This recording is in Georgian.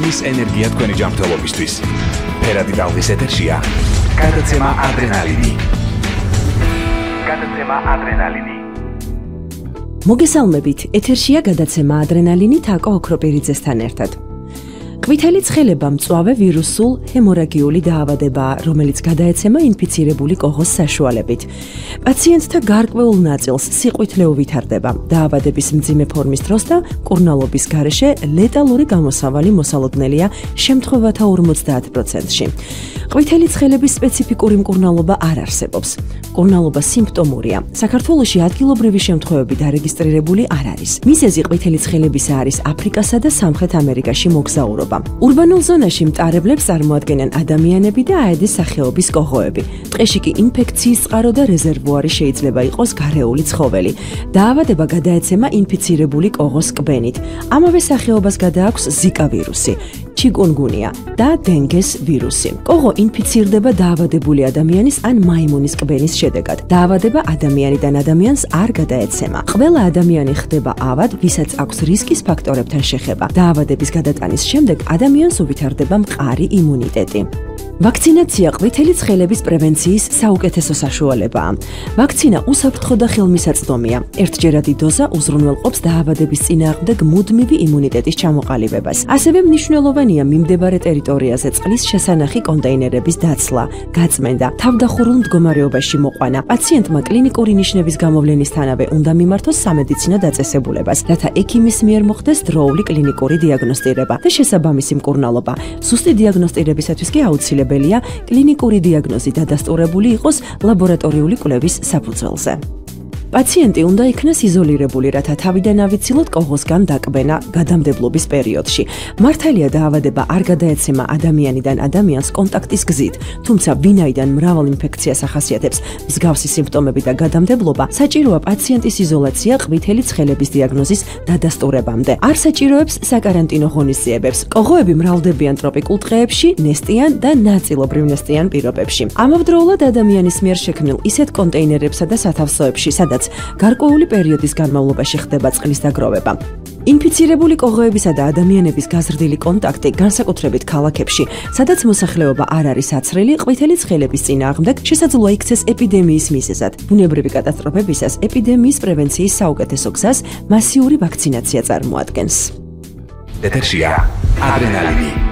სრულის ენერგია თქვენი ჯანმრთელობისთვის. ფერადი ტალღის ეთერშია გადაცემა ადრენალინი. მოგესალმებით, ეთერშია გადაცემა ადრენალინი თაკო ოქროპირიძესთან ერთად. ყვითელი ცხელება მწვავე ვირუსულ ჰემორაგიული დაავადებაა, რომელიც გადაეცემა ინფიცირებული კოღოს საშუალებით. პაციენტთა გარკვეულ ნაწილს სიყვითლე უვითარდება. დაავადების მძიმე ფორმის დროს და მკურნალობის გარეშე ლეტალური გამოსავალი მოსალოდნელია შემთხვევათა 50%-ში. ყვითელი ცხელების სპეციფიკური მკურნალობა არ არსებობს. მკურნალობა სიმპტომურია. საქართველოში ადგილობრივი შემთხვევები დარეგისტრირებული არ არის. მიზეზი ყვითელი ცხელებისა არის აფრიკასა და სამხრეთ ამერიკაში მოგზაურობა. ურბანულ ზონაში მტარებლებს წარმოადგენენ ადამიანები და აედის სახეობის კოღოები. ტყეში კი ინფექციის წყარო და რეზერვუარი შეიძლება იყოს გარეული ცხოველი. დაავადება გადაეცემა ინფიცირებული კოღოს კბენით. ამავე სახეობას გადააქვს ზიკა ვირუსი, ჩიკუნგუნია და დენგეს ვირუსი. კოღო ინფიცირდება დაავადებული ადამიანის ან მაიმუნის კბენის შედეგად. დაავადება ადამიანიდან ადამიანს არ გადაეცემა. ყველა ადამიანი ხდება ავად, ვისაც აქვს რისკის ფაქტორებთან შეხება. დაავადების გადატანის შემდეგ ადამიანს უვითარდება მყარი იმუნიტეტი. ვაქცინაცია ყვითელი ცხელების პრევენციის საუკეთესო საშუალებაა. ვაქცინა უსაფრთხო და ხელმისაწვდომია. ერთჯერადი დოზა უზრუნველყოფს დაავადების წინააღმდეგ მუდმივი იმუნიტეტის ჩამოყალიბებას. ასევე მნიშვნელოვანია მიმდებარე ტერიტორიაზე წყლის შესანახი კონტეინერების დაცლა, გაწმენდა, თავდახურულ მდგომარეობაში მოყვანა. პაციენტმა კლინიკური ნიშნების გამოვლენისთანავე უნდა მიმართოს სამედიცინო დაწესებულებას, რათა ექიმის მიერ მოხდეს დროული კლინიკური დიაგნოსტირება და შესაბამისი მკურნალობა. ზუსტი დიაგნოსტირებისათვის კი აუცილებელია კლინიკური დიაგნოზი დადასტურებული იყოს ლაბორატორიული კვლევის საფუძველზე. პაციენტი უნდა იქნას იზოლირებული, რათა თავიდან ავიცილოთ კოღოსგან დაკბენა გადამდებლობის პერიოდში. მართალია დაავადება არ გადაეცემა ადამიანიდან ადამიანს კონტაქტის გზით, თუმცა ვინაიდან მრავალ ინფექციას ახასიათებს მსგავსი სიმპტომები და გადამდებლობა, საჭიროა პაციენტის იზოლაცია ყვითელი ცხელების დიაგნოზის დადასტურებამდე. არ საჭიროებს საკარანტინო ღონისძიებებს. კოღოები მრავლდებიან ტროპიკულ ტყეებში, ნესტიან და ნაწილობრივ ნესტიან პირობებში. ამავდროულად ადამიანის მიერ შექმნილ ისეთ კონტეინერებსა და სათავსოებში, სადაც გარკვეული პერიოდის განმავლობაში ხდება წყლის დაგროვება. ინფიცირებული კოღოებისა და ადამიანების გაზრდილი კონტაქტი, განსაკუთრებით ქალაქებში, სადაც მოსახლეობა არ არის აცრელი, ყვითელი ცხელების წინააღმდეგ შესაძლოა იქცეს ეპიდემიის მიზეზად. ბუნებრივი კატასტროფებისას ეპიდემიის პრევენციის საუკეთესო გზას მასიური ვაქცინაცია წარმოადგენს. ეთერშია ადრენალინი.